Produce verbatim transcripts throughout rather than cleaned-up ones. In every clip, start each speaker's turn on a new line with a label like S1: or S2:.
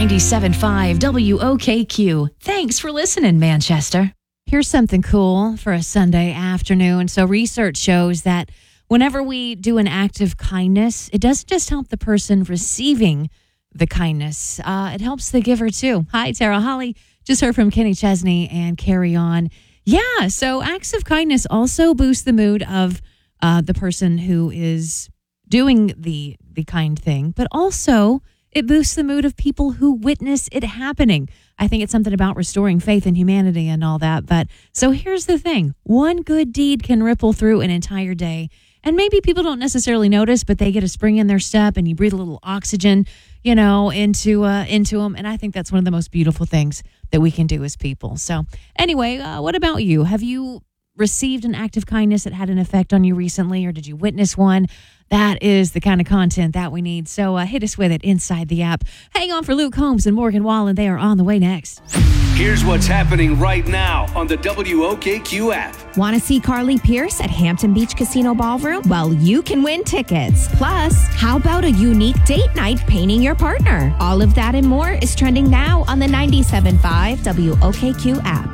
S1: ninety-seven point five W O K Q. Thanks for listening, Manchester. Here's something cool for a Sunday afternoon. So research shows that whenever we do an act of kindness, it doesn't just help the person receiving the kindness. Uh, it helps the giver too. Hi, Tara Holly. Just heard from Kenny Chesney and Carry On. Yeah, so acts of kindness also boost the mood of uh, the person who is doing the the kind thing, but also it boosts the mood of people who witness it happening. I think it's something about restoring faith in humanity and all that. But so here's the thing. One good deed can ripple through an entire day. And maybe people don't necessarily notice, but they get a spring in their step and you breathe a little oxygen, you know, into uh, into them. And I think that's one of the most beautiful things that we can do as people. So anyway, uh, what about you? Have you received an act of kindness that had an effect on you recently, or did you witness one? That is the kind of content that we need. So uh, hit us with it inside the app. Hang on for Luke Holmes and Morgan Wallen. They are on the way next.
S2: Here's what's happening right now on the W O K Q app.
S3: Want to see Carly Pierce at Hampton Beach Casino Ballroom? Well, you can win tickets. Plus, how about a unique date night painting your partner? All of that and more is trending now on the ninety-seven point five W O K Q app.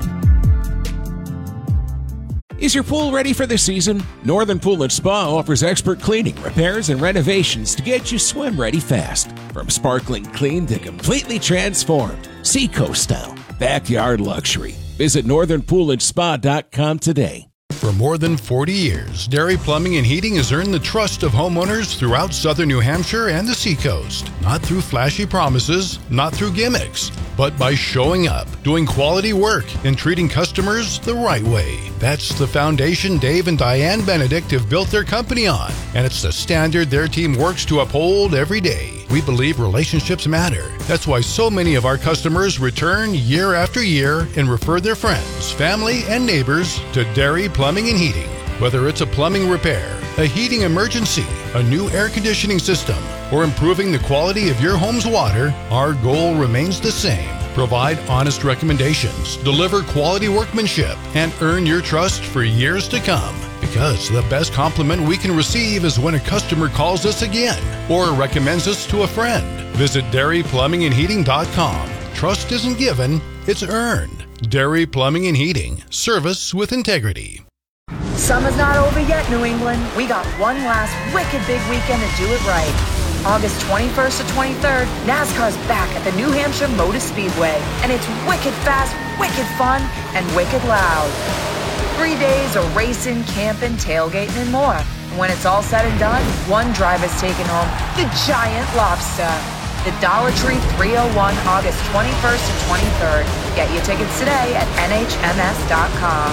S4: Is your pool ready for the season? Northern Pool and Spa offers expert cleaning, repairs, and renovations to get you swim ready fast. From sparkling clean to completely transformed, Seacoast style, backyard luxury. Visit northern pool and spa dot com today.
S5: For more than forty years, Derry Plumbing and Heating has earned the trust of homeowners throughout southern New Hampshire and the Seacoast. Not through flashy promises, not through gimmicks, but by showing up, doing quality work, and treating customers the right way. That's the foundation Dave and Diane Benedict have built their company on, and it's the standard their team works to uphold every day. We believe relationships matter. That's why so many of our customers return year after year and refer their friends, family, and neighbors to Derry Plumbing and Heating. Whether it's a plumbing repair, a heating emergency, a new air conditioning system, or improving the quality of your home's water, our goal remains the same. Provide honest recommendations, deliver quality workmanship, and earn your trust for years to come. Because the best compliment we can receive is when a customer calls us again or recommends us to a friend. Visit Derry Plumbing and Heating dot com. Trust isn't given, it's earned. Derry Plumbing and Heating. Service with integrity.
S6: Summer's not over yet, New England. We got one last wicked big weekend to do it right. August twenty-first to twenty-third, NASCAR's back at the New Hampshire Motor Speedway. And it's wicked fast, wicked fun, and wicked loud. Three days of racing, camping, tailgating, and more. And when it's all said and done, one driver's taking home the giant lobster. The Dollar Tree three oh one, August twenty-first to twenty-third. Get your tickets today at N H M S dot com.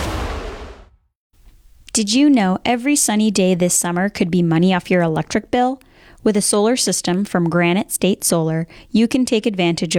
S7: Did you know every sunny day this summer could be money off your electric bill? With a solar system from Granite State Solar, you can take advantage of